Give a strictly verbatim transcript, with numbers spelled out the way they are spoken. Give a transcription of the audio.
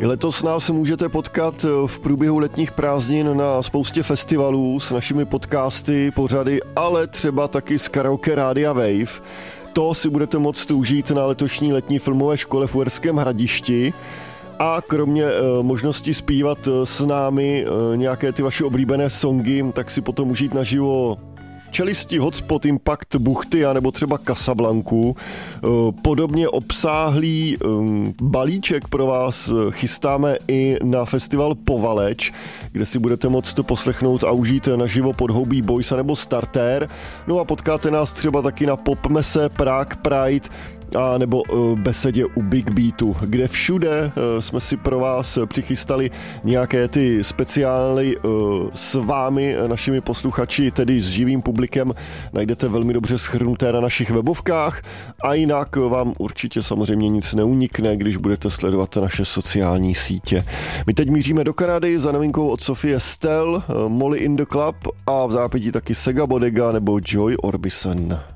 I letos nás můžete potkat v průběhu letních prázdnin na spoustě festivalů s našimi podcasty, pořady, ale třeba taky z karaoke Rádia Wave. To si budete moct užít na letošní letní filmové škole v Uherském Hradišti. A kromě e, možnosti zpívat s námi e, nějaké ty vaše oblíbené songy, tak si potom užít naživo Čelisti, Hotspot, Impact, Buchty a nebo třeba Casablanku. Podobně obsáhlý balíček pro vás chystáme i na festival Povaleč, kde si budete moct to poslechnout a užít naživo Podhoubí Boys a nebo Starter. No a potkáte nás třeba taky na Popmese Prague Pride a nebo besedě u Big Beatu, kde všude jsme si pro vás přichystali nějaké ty speciály s vámi, našimi posluchači, tedy s živým publikem. Najdete velmi dobře shrnuté na našich webovkách a jinak vám určitě samozřejmě nic neunikne, když budete sledovat naše sociální sítě. My teď míříme do Kanady za novinkou od Sophie Stell, Molly in the Club a v zápětí taky Sega Bodega nebo Joy Orbison.